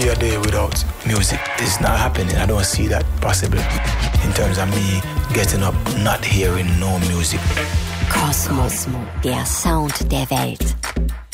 a day without music. It's not happening. I don't see that possible in terms of me getting up, not hearing no music. Kosmos, der Sound der Welt.